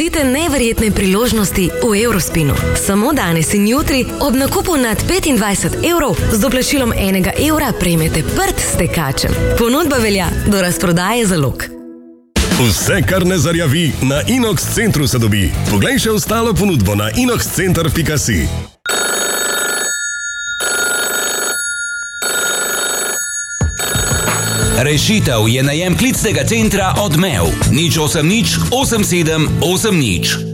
Zamudite neverjetne priložnosti v Eurospinu. Samo danes in jutri ob nakupu nad 25 evrov z doplačilom 1 evra prejmete prt s tekačem. Ponudba velja do razprodaje zalog. Vse, kar ne zarjavi, na Inox Centru se dobi. Poglej še ostalo ponudbo na inoxcenter.si. Rešitev je najem klicnega centra Odmev. 080 87 80.